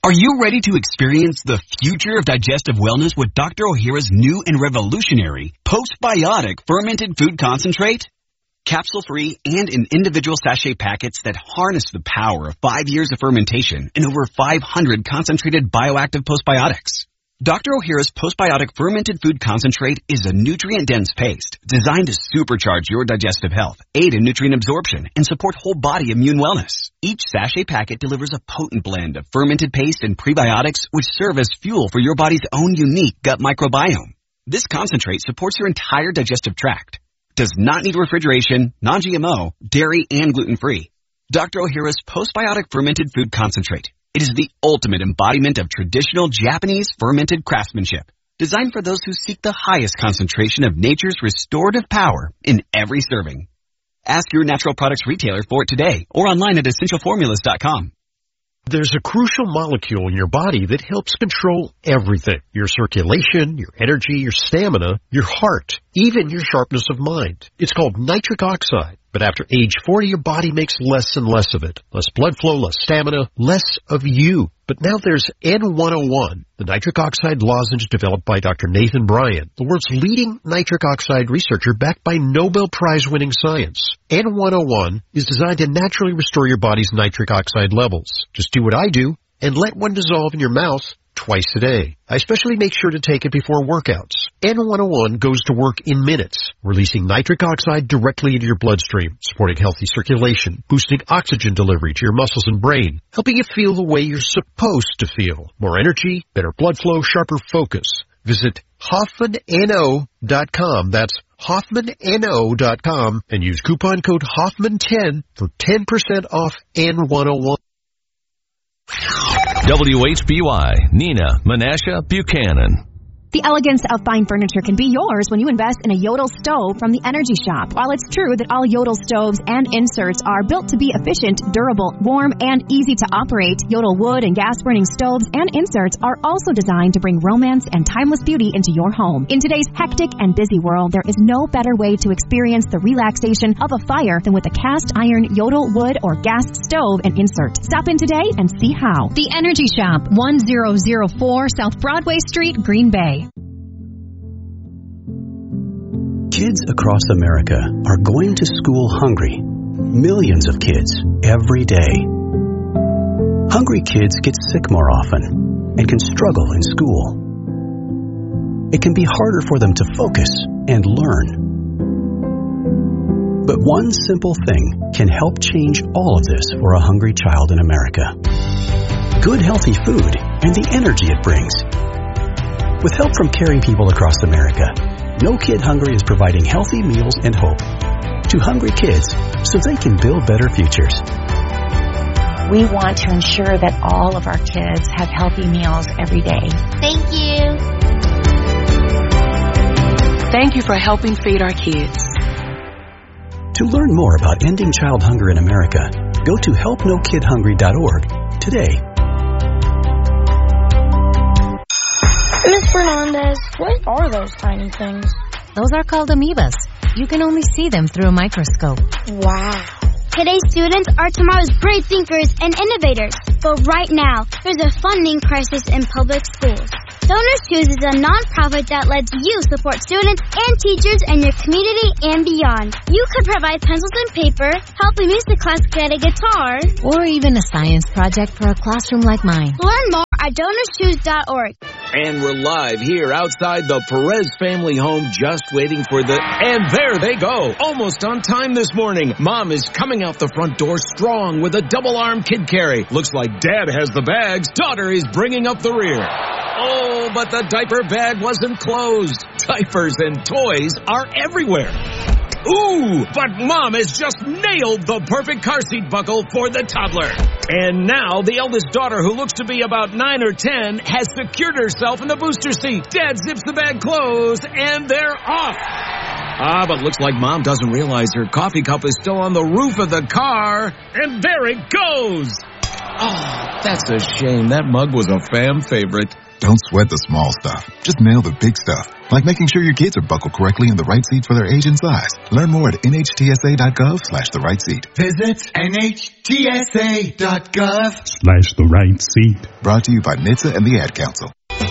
Are you ready to experience the future of digestive wellness with Dr. Ohhira's new and revolutionary postbiotic fermented food concentrate? Capsule-free and in individual sachet packets that harness the power of 5 years of fermentation and over 500 concentrated bioactive postbiotics. Dr. Ohhira's postbiotic fermented food concentrate is a nutrient-dense paste designed to supercharge your digestive health, aid in nutrient absorption, and support whole body immune wellness. Each sachet packet delivers a potent blend of fermented paste and prebiotics which serve as fuel for your body's own unique gut microbiome. This concentrate supports your entire digestive tract, does not need refrigeration, non-GMO, dairy, and gluten-free. Dr. Ohhira's postbiotic fermented food concentrate. It is the ultimate embodiment of traditional Japanese fermented craftsmanship, designed for those who seek the highest concentration of nature's restorative power in every serving. Ask your natural products retailer for it today or online at essentialformulas.com. There's a crucial molecule in your body that helps control everything. Your circulation, your energy, your stamina, your heart, even your sharpness of mind. It's called nitric oxide. But after age 40, your body makes less and less of it. Less blood flow, less stamina, less of you. But now there's N101, the nitric oxide lozenge developed by Dr. Nathan Bryan, the world's leading nitric oxide researcher backed by Nobel Prize-winning science. N101 is designed to naturally restore your body's nitric oxide levels. Just do what I do and let one dissolve in your mouth twice a day. I especially make sure to take it before workouts. N101 goes to work in minutes, releasing nitric oxide directly into your bloodstream, supporting healthy circulation, boosting oxygen delivery to your muscles and brain, helping you feel the way you're supposed to feel. More energy, better blood flow, sharper focus. Visit HoffmanNO.com. That's HoffmanNO.com and use coupon code Hoffman10 for 10% off N101. WHBY, Nina Menasha Buchanan. The elegance of fine furniture can be yours when you invest in a Yodel stove from the Energy Shop. While it's true that all Yodel stoves and inserts are built to be efficient, durable, warm, and easy to operate, Yodel wood and gas-burning stoves and inserts are also designed to bring romance and timeless beauty into your home. In today's hectic and busy world, there is no better way to experience the relaxation of a fire than with a cast-iron Yodel wood or gas stove and insert. Stop in today and see how. The Energy Shop, 1004 South Broadway Street, Green Bay. Kids across America are going to school hungry. Millions of kids every day. Hungry kids get sick more often and can struggle in school. It can be harder for them to focus and learn. But one simple thing can help change all of this for a hungry child in America. Good healthy food and the energy it brings. With help from caring people across America, No Kid Hungry is providing healthy meals and hope to hungry kids so they can build better futures. We want to ensure that all of our kids have healthy meals every day. Thank you. Thank you for helping feed our kids. To learn more about ending child hunger in America, go to helpnokidhungry.org today. Ms. Fernandez, what are those tiny things? Those are called amoebas. You can only see them through a microscope. Wow. Today's students are tomorrow's great thinkers and innovators. But right now, there's a funding crisis in public schools. Donors Choose is a nonprofit that lets you support students and teachers in your community and beyond. You could provide pencils and paper, help a music class get a guitar, or even a science project for a classroom like mine. Learn more at DonorsChoose.org. And we're live here outside the Perez family home, just waiting for and there they go. Almost on time this morning. Mom is coming out the front door strong with a double-arm kid carry. Looks like Dad has the bags. Daughter is bringing up the rear. Oh, but the diaper bag wasn't closed. Diapers and toys are everywhere. Ooh, but Mom has just nailed the perfect car seat buckle for the toddler. And now the eldest daughter, who looks to be about 9 or 10, has secured herself in the booster seat. Dad zips the bag closed, and they're off. But looks like Mom doesn't realize her coffee cup is still on the roof of the car. And there it goes. Oh, that's a shame. That mug was a fam favorite. Don't sweat the small stuff. Just nail the big stuff, like making sure your kids are buckled correctly in the right seat for their age and size. Learn more at nhtsa.gov/the right seat. Visit nhtsa.gov/the right seat. Brought to you by NHTSA and the Ad Council.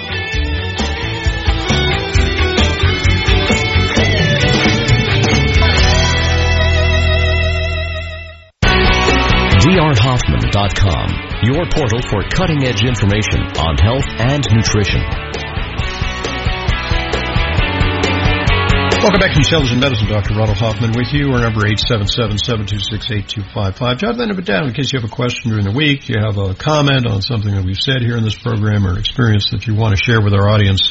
drhoffman.com, your portal for cutting-edge information on health and nutrition. Welcome back to Intelligent Medicine. Dr. Ronald Hoffman with you. Our number 877-726-8255. Jot that number down in case you have a question during the week, you have a comment on something that we've said here in this program or experience that you want to share with our audience.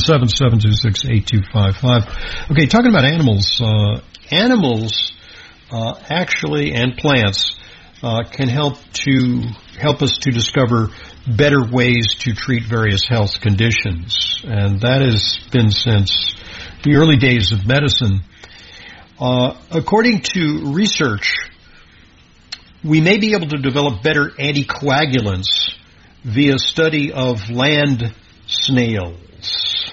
877-726-8255. Okay, talking about animals. Animals actually, and plants, can help us to discover better ways to treat various health conditions. And that has been since the early days of medicine. According to research, we may be able to develop better anticoagulants via study of land snails.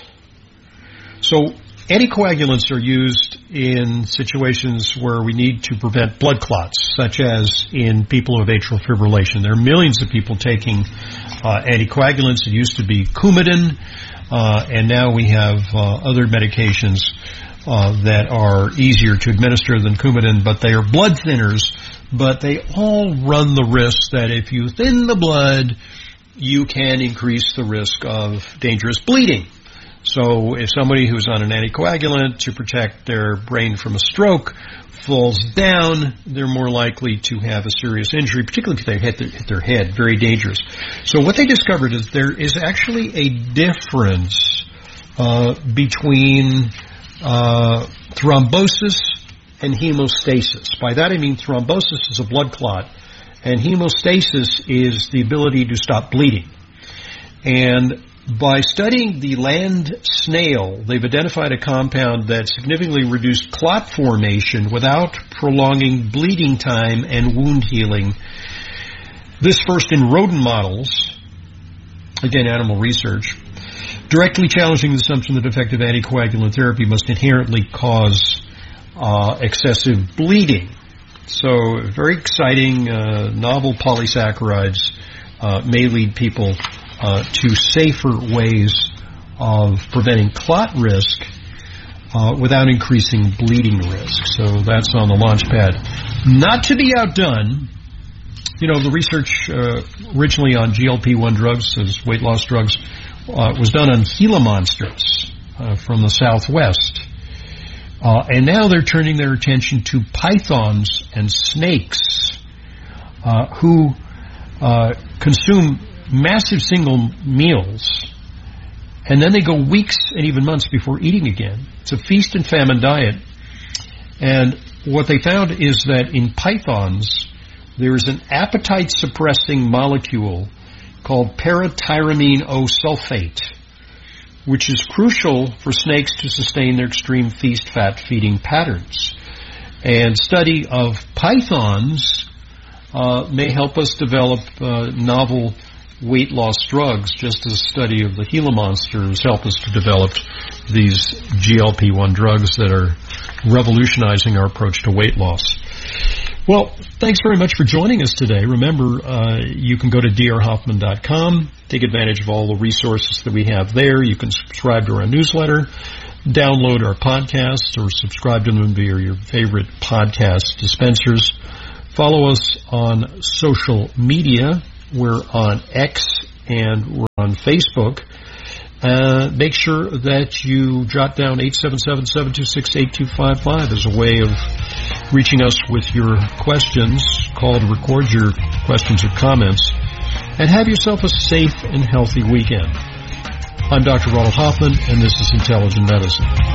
So anticoagulants are used in situations where we need to prevent blood clots, such as in people who have atrial fibrillation. There are millions of people taking anticoagulants. It used to be Coumadin, and now we have other medications that are easier to administer than Coumadin, but they are blood thinners, but they all run the risk that if you thin the blood, you can increase the risk of dangerous bleeding. So if somebody who's on an anticoagulant to protect their brain from a stroke falls down, they're more likely to have a serious injury, particularly if they hit their head. Very dangerous. So what they discovered is there is actually a difference between thrombosis and hemostasis. By that I mean thrombosis is a blood clot, and hemostasis is the ability to stop bleeding. And by studying the land snail, they've identified a compound that significantly reduced clot formation without prolonging bleeding time and wound healing. This first in rodent models, again animal research, directly challenging the assumption that effective anticoagulant therapy must inherently cause excessive bleeding. So very exciting, novel polysaccharides may lead people to safer ways of preventing clot risk without increasing bleeding risk. So that's on the launch pad. Not to be outdone, you know, the research originally on GLP-1 drugs, as weight loss drugs, was done on Gila monsters from the Southwest. And now they're turning their attention to pythons and snakes who consume massive single meals, and then they go weeks and even months before eating again. It's a feast and famine diet. And what they found is that in pythons, there is an appetite-suppressing molecule called paratyramine O-sulfate, which is crucial for snakes to sustain their extreme feast fat feeding patterns. And study of pythons may help us develop novel weight loss drugs, just as a study of the Gila monsters helped us to develop these GLP-1 drugs that are revolutionizing our approach to weight loss. Well, thanks very much for joining us today. Remember, you can go to drhoffman.com, take advantage of all the resources that we have there. You can subscribe to our newsletter, download our podcasts, or subscribe to them via your favorite podcast dispensers. Follow us on social media. We're on X and we're on Facebook. Make sure that you jot down 877-726-8255 as a way of reaching us with your questions. Call to record your questions or comments. And have yourself a safe and healthy weekend. I'm Dr. Ronald Hoffman, and this is Intelligent Medicine.